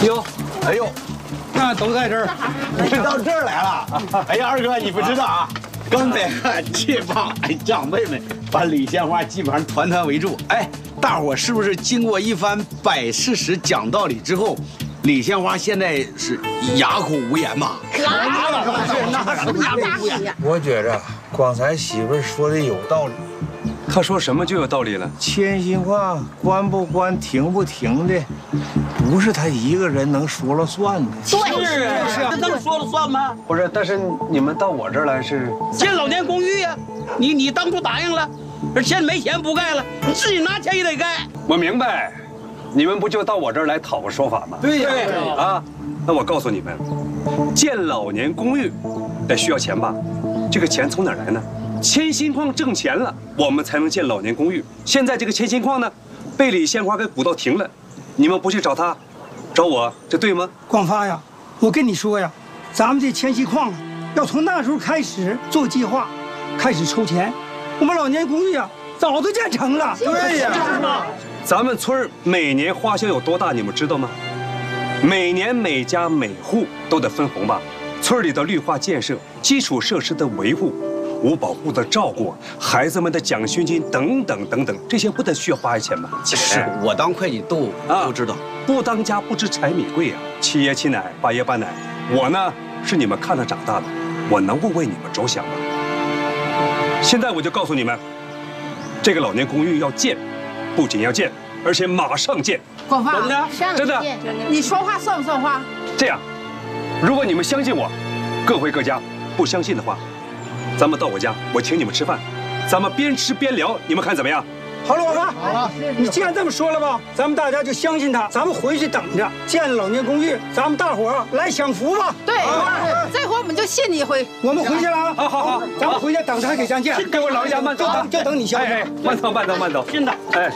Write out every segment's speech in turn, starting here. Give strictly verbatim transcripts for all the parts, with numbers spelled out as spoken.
哟，哎呦，那都在这儿， 你到这儿来了。哎呀，二哥，你不知道啊，刚才这帮哎长辈们把李鲜花基本上团团围住。哎，大伙是不是经过一番摆事实、讲道理之后，李鲜花现在是哑口无言嘛？ 那什么哑口无言？ 我觉着刚才媳妇说的有道理。 他说什么就有道理了。 千心话关不关、停不停的，不是他一个人能说了算的。 对， 是啊，是啊， 能说了算吗？ 不是，但是你们到我这儿来是建老年公寓呀，你你当初答应了，而现在没钱不盖了，你自己拿钱也得盖。 我明白，你们不就到我这儿来讨个说法吗？ 对呀， 啊，那我告诉你们，建老年公寓得需要钱吧？这个钱从哪儿来呢？ 千心矿挣钱了，我们才能建老年公寓。现在这个千心矿呢，被李鲜花给鼓捣停了，你们不去找他，找我，这对吗？ 广发呀，我跟你说呀，咱们这千禧矿啊，要从那时候开始做计划，开始筹钱，我们老年公寓啊，早都建成了。 对呀， 就是嘛。 咱们村每年花销有多大，你们知道吗？每年每家每户都得分红吧？村里的绿化建设、基础设施的维护。 五保户的照顾，孩子们的奖学金等等等等，这些不得需要花钱吗？ 是我当会计都都知道， 不当家不知柴米贵呀。七爷七奶，八爷八奶，我呢是你们看着长大的，我能不为你们着想吗？现在我就告诉你们，这个老年公寓要建，不仅要建，而且马上建。 广发， 真的， 真的， 你说话算不算话？ 这样，如果你们相信我，各回各家；不相信的话。 咱们到我家，我请你们吃饭，咱们边吃边聊，你们看怎么样？ 好了，广发，好了，你既然这么说了吧，咱们大家就相信他，咱们回去等着建了老年公寓，咱们大伙儿来享福吧。 对，这回我们就信你一回。 我们回去了啊！ 好好好， 咱们回去等他给咱建。 给我老人家慢走， 就等就等你消息。 哎，慢走慢走慢走， 真的， 哎。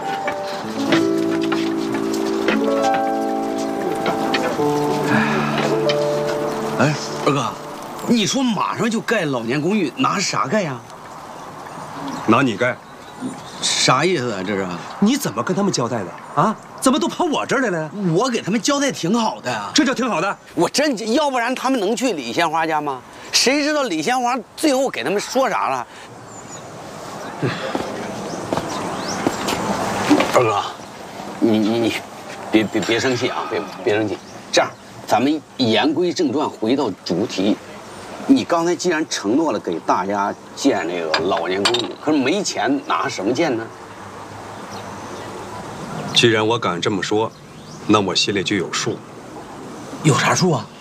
哎，二哥。 你说马上就盖老年公寓，拿啥盖呀？ 拿你盖， 啥意思啊？这是？ 你怎么跟他们交代的啊？怎么都跑我这儿来了？ 我给他们交代挺好的呀。 这就挺好的。 我真，要不然他们能去李鲜花家吗？谁知道李鲜花最后给他们说啥了？二哥，你你你，别别别生气啊！别别生气。这样，咱们言归正传，回到主题。 你刚才既然承诺了给大家建这个老年公寓，可是没钱，拿什么建呢？ 既然我敢这么说，那我心里就有数。 有啥数啊？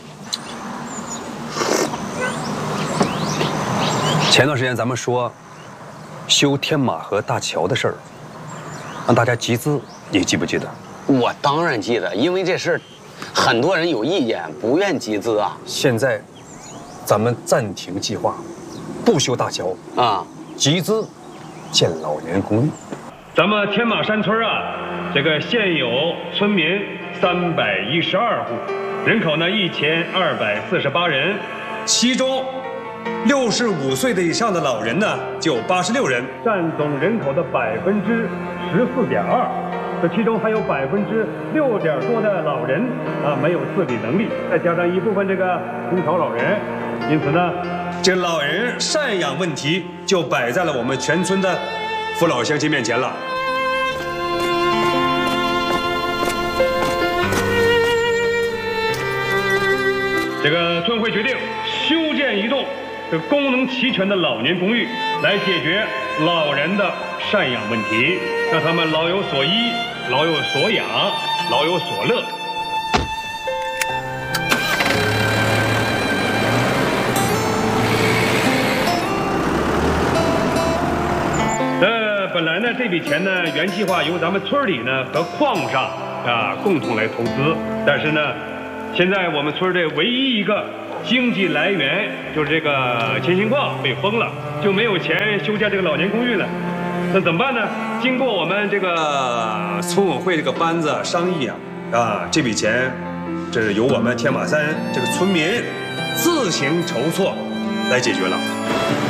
前段时间咱们说修天马河大桥的事儿，让大家集资，你记不记得？ 我当然记得，因为这事儿，很多人有意见，不愿集资啊。 现在。 咱们暂停计划，不修大桥啊， 集资建老年公寓。咱们天马山村啊，这个现有村民三百一十二户，人口呢一千二百四十八人，其中六十五岁的以上的老人呢就八十六人，占总人口的百分之十四点二。这其中还有百分之六点多的老人啊没有自理能力，再加上一部分这个中潮老人。 因此呢，这老人赡养问题就摆在了我们全村的父老乡亲面前了。这个村会决定修建一栋这功能齐全的老年公寓，来解决老人的赡养问题，让他们老有所依、老有所养、老有所乐。 本来呢，这笔钱呢，原计划由咱们村里呢和矿上啊共同来投资，但是呢，现在我们村的唯一一个经济来源就是这个千心矿被封了，就没有钱修建这个老年公寓了。那怎么办呢？经过我们这个村委会这个班子商议啊，啊，这笔钱这是由我们天马山这个村民自行筹措来解决了。